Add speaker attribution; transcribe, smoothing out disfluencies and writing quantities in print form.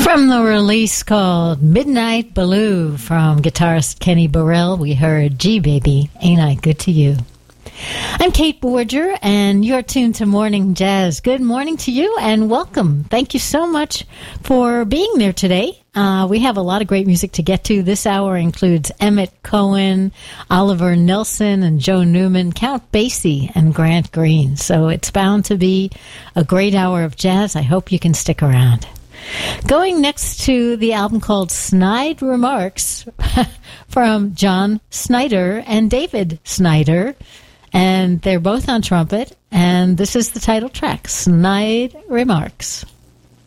Speaker 1: From the release called Midnight Blue from guitarist Kenny Burrell, we heard Gee Baby, Ain't I Good to You. I'm Kate Borger, and you're tuned to Morning Jazz. Good morning to you, and welcome. Thank you so much for being there today. We have a lot of great music to get to. This hour includes Emmett Cohen, Oliver Nelson, and Joe Newman, Count Basie, and Grant Green. So it's bound to be a great hour of jazz. I hope you can stick around. Going next to the album called Snide Remarks from John Snyder and David Snyder. And they're both on trumpet. And this is the title track, Snide Remarks.